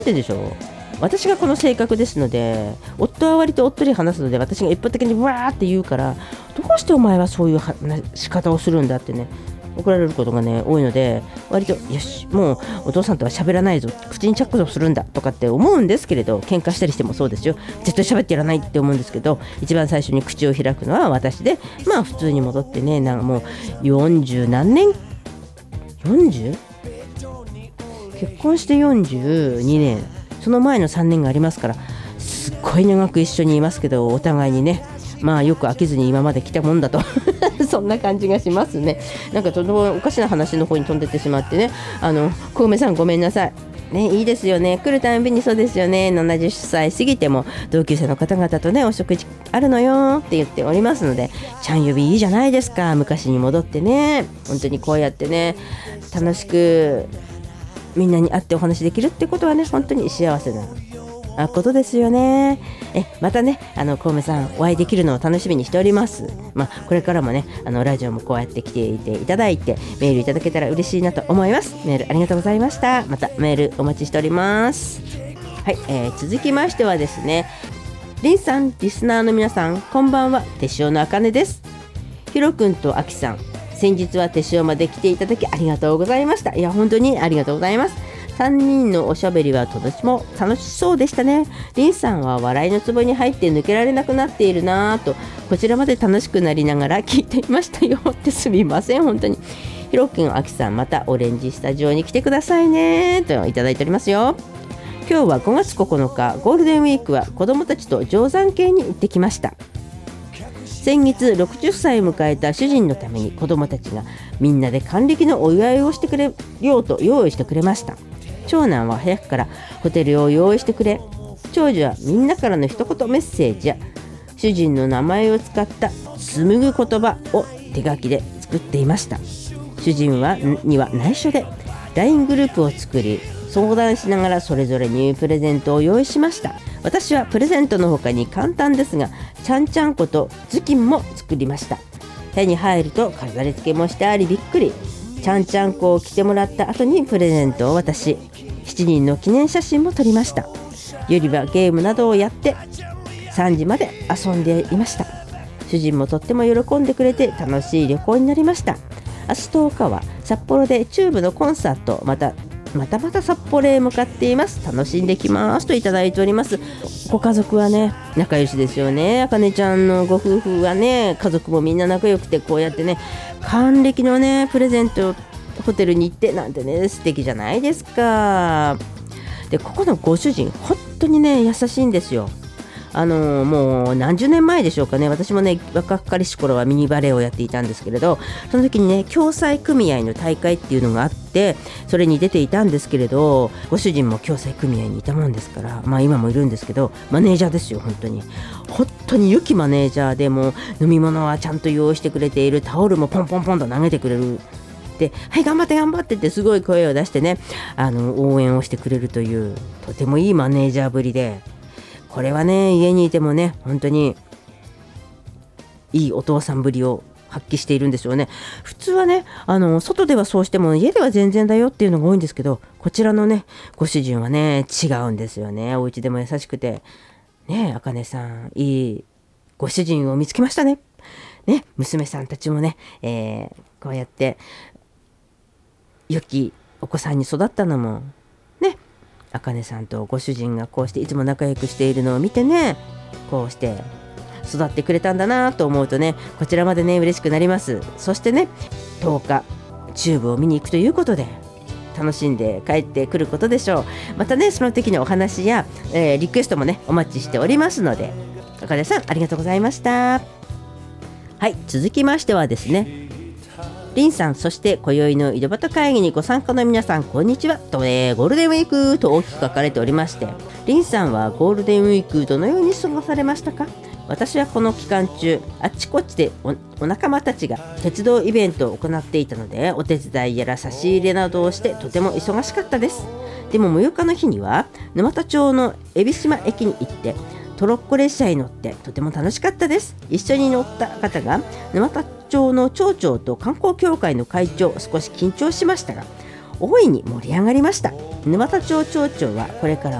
ってでしょ。私がこの性格ですので、夫は割とおっとり話すので、私が一方的にわーって言うから、どうしてお前はそういう仕方をするんだってね、怒られることがね多いので、割とよし、もうお父さんとは喋らないぞ、口に着手するんだとかって思うんですけれど、喧嘩したりしてもそうですよ。絶対喋ってやらないって思うんですけど、一番最初に口を開くのは私で、まあ普通に戻ってね、なんかもう40何年 40？ 結婚して42年、その前の3年がありますから、すっごい長く一緒にいますけど、お互いにね、まあよく飽きずに今まで来たもんだとそんな感じがしますね。なんかとてもおかしな話の方に飛んでってしまってね、小梅さんごめんなさいね。いいですよね、来るたんびにそうですよね、70歳過ぎても同級生の方々とねお食事あるのよって言っておりますので、ちゃん呼びいいじゃないですか。昔に戻ってね、本当にこうやってね楽しくみんなに会ってお話できるってことはね、本当に幸せなことですよね。またね、小梅さんお会いできるのを楽しみにしております。これからもね、ラジオもこうやって来ていていただいて、メールいただけたら嬉しいなと思います。メールありがとうございました。またメールお待ちしております。はい、続きましてはですね、りんさん、リスナーの皆さんこんばんは、手塩のあかねです。ひろくんとあきさん、先日は手塩まで来ていただきありがとうございました。いや本当にありがとうございます。3人のおしゃべりはとても楽しそうでしたね。りんさんは笑いのツボに入って抜けられなくなっているなぁと、こちらまで楽しくなりながら聞いていましたよってすみません本当に。ひろくん、あきさん、またオレンジスタジオに来てくださいねといただいておりますよ。今日は5月9日ゴールデンウィークは子どもたちと定山渓に行ってきました。先月60歳を迎えた主人のために子どもたちがみんなで還暦のお祝いをしてくれようと用意してくれました。長男は早くからホテルを用意してくれ、長女はみんなからの一言メッセージや主人の名前を使った紡ぐ言葉を手書きで作っていました。主人には内緒で LINE グループを作り、相談しながらそれぞれにプレゼントを用意しました。私はプレゼントの他に簡単ですがちゃんちゃんこと頭巾も作りました。手に入ると飾り付けもしてありびっくり。ちゃんちゃんこを着てもらった後にプレゼントを渡し、7人の記念写真も撮りました。夜はゲームなどをやって3時まで遊んでいました。主人もとっても喜んでくれて楽しい旅行になりました。明日10日は札幌でチューブのコンサート、また札幌へ向かっています。楽しんできますといただいております。ご家族はね仲良しですよね。あかねちゃんのご夫婦はね、家族もみんな仲良くて、こうやってね還暦のねプレゼントホテルに行ってなんてね、素敵じゃないですか。でここのご主人本当にね優しいんですよ。もう何十年前でしょうかね。私もね若かりし頃はミニバレーをやっていたんですけれど、その時にね共済組合の大会っていうのがあって、それに出ていたんですけれど、ご主人も共済組合にいたもんですから、今もいるんですけど、マネージャーですよ。本当に良きマネージャーで、も飲み物はちゃんと用意してくれている、タオルもポンポンポンと投げてくれるで、はい頑張って頑張ってってすごい声を出してね応援をしてくれるという、とてもいいマネージャーぶりで、これはね家にいてもね本当にいいお父さんぶりを発揮しているんですよね。普通はね外ではそうしても家では全然だよっていうのが多いんですけど、こちらのねご主人はね違うんですよね。お家でも優しくてね、あかねさんいいご主人を見つけましたね。娘さんたちもね、こうやって良きお子さんに育ったのもね、あかねさんとご主人がこうしていつも仲良くしているのを見てね、こうして育ってくれたんだなと思うとね、こちらまでね嬉しくなります。そしてね10日チューブを見に行くということで楽しんで帰ってくることでしょう。またねその時のお話や、リクエストもねお待ちしておりますので、あかねさんありがとうございました。はい、続きましてはですね、りんさん、そして今宵の井戸端会議にご参加の皆さんこんにちはと、ゴールデンウィークと大きく書かれておりまして、りんさんはゴールデンウィークどのように過ごされましたか？私はこの期間中あっちこっちで お仲間たちが鉄道イベントを行っていたので、お手伝いやら差し入れなどをしてとても忙しかったです。でも6日の日には沼田町の海老島駅に行ってトロッコ列車に乗ってとても楽しかったです。一緒に乗った方が沼田町の町長と観光協会の会長、少し緊張しましたが大いに盛り上がりました。沼田町町長はこれから